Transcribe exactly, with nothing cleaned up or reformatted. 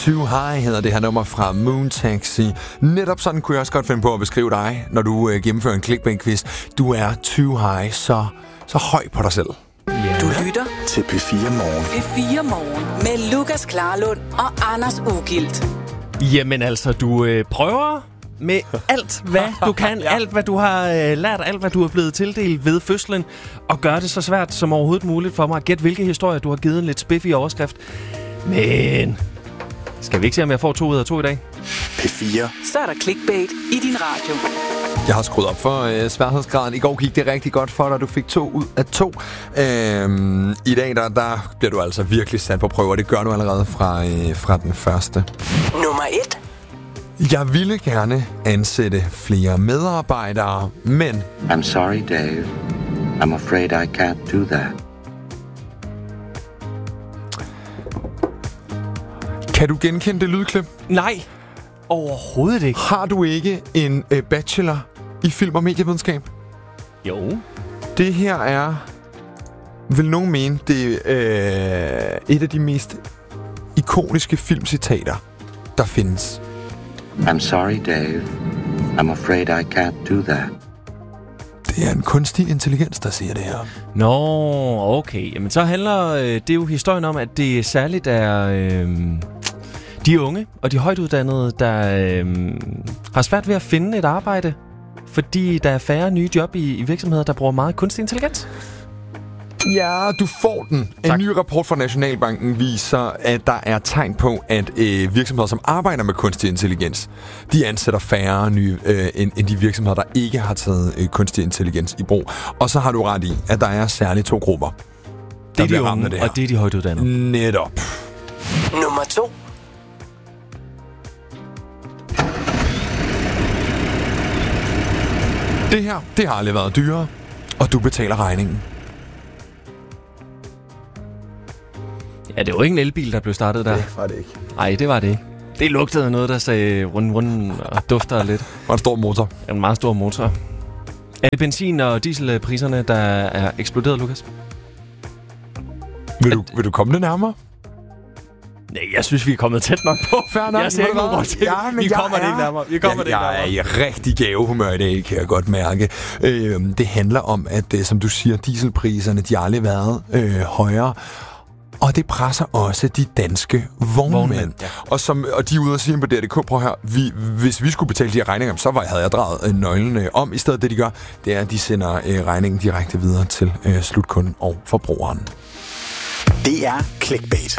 Too High hedder det her nummer fra Moon Taxi. Netop sådan kunne jeg også godt finde på at beskrive dig, når du øh, gennemfører en clickbait-quiz. Du er too high, så, så høj på dig selv. Yeah. Du lytter til P fire Morgen. P fire Morgen med Lukas Klarlund og Anders Ugilt. Jamen altså, du øh, prøver med alt, hvad du kan, ja. alt, hvad du har øh, lært, alt, hvad du er blevet tildelt ved fødslen, og gør det så svært som overhovedet muligt for mig at gætte, hvilke historier du har givet en lidt spiffy overskrift. Men skal vi ikke se, om jeg får to ud af to i dag? P fire. Så er der clickbait i din radio. Jeg har skruet op for øh, sværhedsgraden. I går gik det rigtig godt for dig. Du fik to ud af to. Øhm, I dag der, der bliver du altså virkelig sat på prøver. Det gør du allerede fra, øh, fra den første. Nummer et. Jeg ville gerne ansætte flere medarbejdere, men... I'm sorry, Dave. I'm afraid I can't do that. Kan du genkende det lydklip? Nej, overhovedet ikke. Har du ikke en øh, bachelor i film- og medievidenskab? Jo. Det her er, vil nogen mene, det er øh, et af de mest ikoniske filmcitater, der findes. I'm sorry, Dave. I'm afraid I can't do that. Det er en kunstig intelligens, der siger det her. Nå, okay. Jamen, så handler øh, det jo historien om, at det særligt er øh, de unge og de højtuddannede, der øh, har svært ved at finde et arbejde, fordi der er færre nye job i, i virksomheder, der bruger meget kunstig intelligens. Ja, du får den. Tak. En ny rapport fra Nationalbanken viser, at der er tegn på, at øh, virksomheder, som arbejder med kunstig intelligens, de ansætter færre nye, øh, end, end de virksomheder, der ikke har taget øh, kunstig intelligens i brug. Og så har du ret i, at der er særligt to grupper, det er de unge, det og det er de højtuddannede. Netop. Nummer to. Det her, det har aldrig været dyrere, og du betaler regningen. Ja, det var ikke en elbil, der blev startet der. Det var det ikke. Nej, det var det ikke. Det lugtede noget, der sagde rund, rund og dufter lidt. Det var en stor motor. En meget stor motor. Er det benzin- og dieselpriserne, der er eksploderet, Lukas? Vil du, vil du komme det nærmere? Nej, jeg synes, vi er kommet tæt nok på. Fair nok. Jeg ser ikke noget til. Ja, vi kommer det ikke nærmere. Vi kommer jeg, det jeg er i rigtig gavehumør i dag, kan jeg godt mærke. Øh, det handler om, at det, som du siger, dieselpriserne, de har aldrig været øh, højere. Og det presser også de danske vognmænd. vognmænd ja. og, som, og de er ude og sige på D R punktum d k, prøv her, vi, hvis vi skulle betale de her regninger, så var, havde jeg drejet øh, nøglen øh, om. I stedet det, de gør, det er, at de sender øh, regningen direkte videre til øh, slutkunden og forbrugeren. Det er clickbait.